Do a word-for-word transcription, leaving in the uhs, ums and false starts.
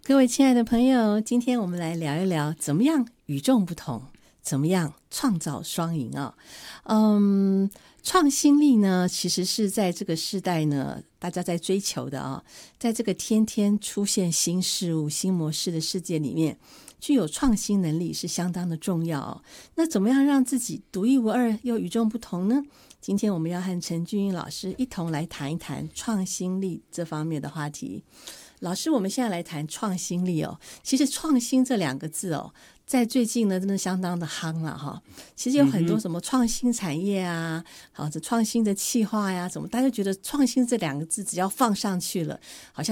各位亲爱的朋友，今天我们来聊一聊怎么样与众不同，怎么样创造双赢啊。嗯，创新力呢，其实是在这个世代呢，大家在追求的啊。在这个天天出现新事物、新模式的世界里面，具有创新能力是相当的重要哦。那怎么样让自己独一无二又与众不同呢？今天我们要和陈俊英老师一同来谈一谈创新力这方面的话题。老师，我们现在来谈创新力哦。其实创新这两个字哦，在最近呢真的相当的夯了哈。其实有很多什么创新产业啊，好，这创新的企划呀什么，大家觉得创新这两个字只要放上去了，好像